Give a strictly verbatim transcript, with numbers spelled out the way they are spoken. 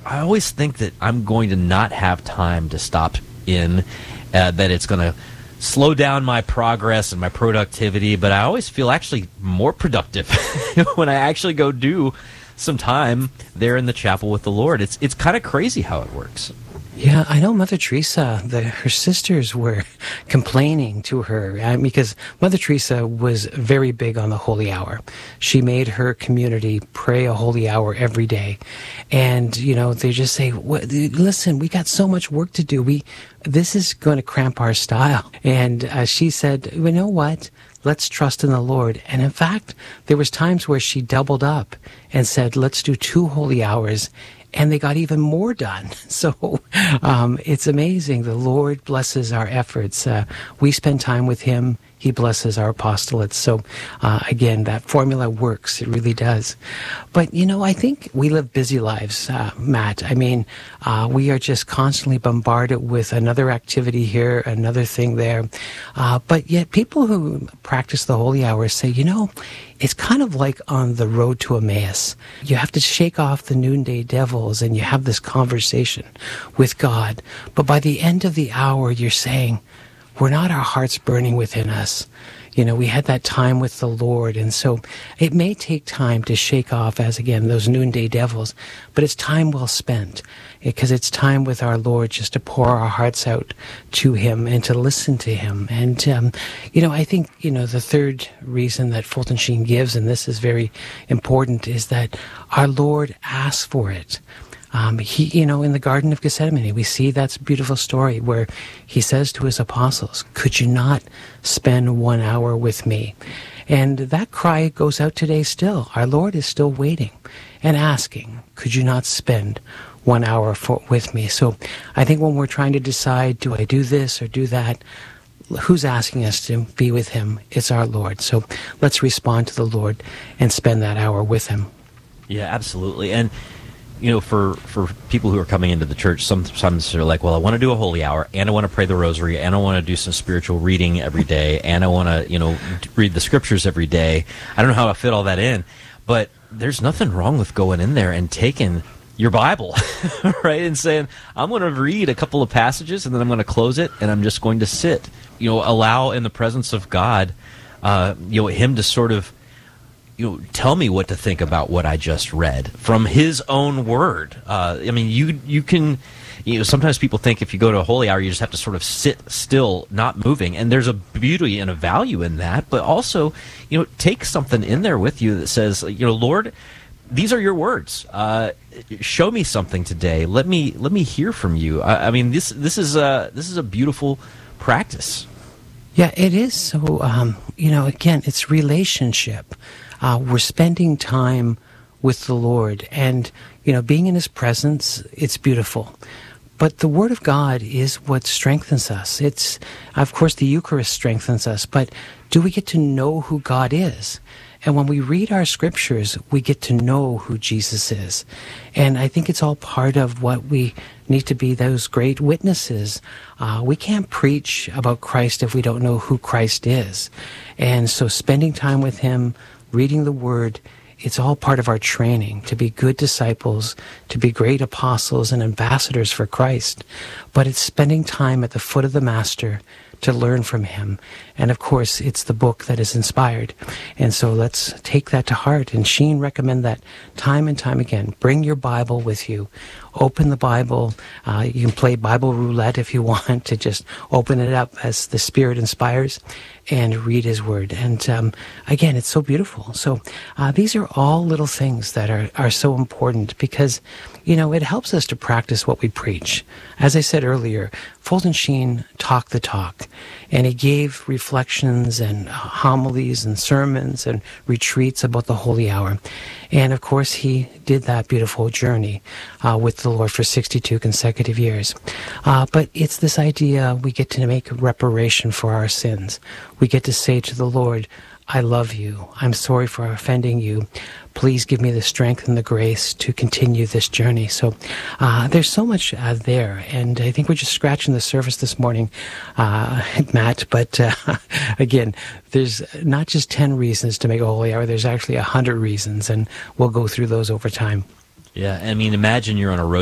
I always think that I'm going to not have time to stop in, uh, that it's going to slow down my progress and my productivity, but I always feel actually more productive when I actually go do some time there in the chapel with the Lord. It's it's kind of crazy how it works. Yeah, I know Mother Teresa, the, her sisters were complaining to her uh, because Mother Teresa was very big on the holy hour. She made her community pray a holy hour every day. And, you know, they just say, listen, we got so much work to do. We, this is going to cramp our style. And uh, she said, you know what? Let's trust in the Lord. And in fact, there was times where she doubled up and said, let's do two holy hours. And they got even more done. So um, it's amazing. The Lord blesses our efforts. Uh, we spend time with Him. He blesses our apostolates. So uh, again, that formula works. It really does. But, you know, I think we live busy lives, uh, Matt. I mean, uh, we are just constantly bombarded with another activity here, another thing there. Uh, but yet people who practice the holy hours say, you know, it's kind of like on the road to Emmaus. You have to shake off the noonday devils and you have this conversation with God. But by the end of the hour, you're saying, we're not our hearts burning within us. You know, we had that time with the Lord. And so it may take time to shake off, as again, those noonday devils, but it's time well spent because it's time with our Lord just to pour our hearts out to Him and to listen to Him. And, um, you know, I think, you know, the third reason that Fulton Sheen gives, and this is very important, is that our Lord asks for it. Um, he, you know, in the Garden of Gethsemane, we see that beautiful story where He says to His apostles, could you not spend one hour with me? And that cry goes out today still. Our Lord is still waiting and asking, could you not spend one hour for, with me? So I think when we're trying to decide, do I do this or do that, who's asking us to be with Him? It's our Lord. So let's respond to the Lord and spend that hour with Him. Yeah, absolutely. And you know, for, for people who are coming into the church, sometimes they're like, well, I want to do a holy hour, and I want to pray the rosary, and I want to do some spiritual reading every day, and I want to, you know, read the scriptures every day. I don't know how I fit all that in, but there's nothing wrong with going in there and taking your Bible, right, and saying, I'm going to read a couple of passages, and then I'm going to close it, and I'm just going to sit. You know, allow in the presence of God, uh, you know, Him to sort of, you know, tell me what to think about what I just read from His own word. Uh, I mean, you you can, you know, sometimes people think if you go to a holy hour, you just have to sort of sit still, not moving. And there's a beauty and a value in that. But also, you know, take something in there with you that says, you know, Lord, these are your words. Uh, show me something today. Let me let me hear from you. I, I mean, this this is a this is a beautiful practice. Yeah, it is. So, um, you know, again, it's relationship. Uh, we're spending time with the Lord, and, you know, being in His presence, it's beautiful. But the Word of God is what strengthens us. It's, of course, the Eucharist strengthens us, but do we get to know who God is? And when we read our scriptures, we get to know who Jesus is. And I think it's all part of what we need to be, those great witnesses. Uh, we can't preach about Christ if we don't know who Christ is. And so spending time with Him, reading the Word, it's all part of our training to be good disciples, to be great apostles and ambassadors for Christ. But it's spending time at the foot of the Master to learn from Him. And of course, it's the book that is inspired. And so let's take that to heart. And Sheen recommend that time and time again. Bring your Bible with you. Open the Bible. Uh, you can play Bible roulette if you want to just open it up as the Spirit inspires and read His Word. And um, again, it's so beautiful. So uh, these are all little things that are, are so important because, you know, it helps us to practice what we preach. As I said earlier, Fulton Sheen talked the talk, and he gave reflections and homilies and sermons and retreats about the holy hour. And of course, he did that beautiful journey uh, with the Lord for sixty-two consecutive years. Uh, but it's this idea we get to make reparation for our sins. We get to say to the Lord, I love you. I'm sorry for offending you. Please give me the strength and the grace to continue this journey. So uh, there's so much uh, there, and I think we're just scratching the surface this morning, uh, Matt. But uh, again, there's not just ten reasons to make a holy hour. There's actually a hundred reasons, and we'll go through those over time. Yeah, I mean, imagine you're on a road